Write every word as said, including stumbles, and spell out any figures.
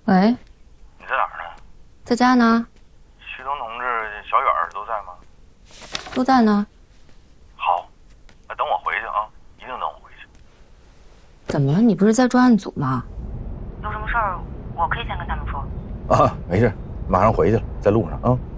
喂， 你在哪儿呢？ 在家呢。 徐东同志、小远儿都在吗？ 都在呢。 好，那等我回去啊，一定等我回去。 怎么了？你不是在专案组吗？ 有什么事儿，我可以先跟他们说。 啊，没事，马上回去了，在路上啊。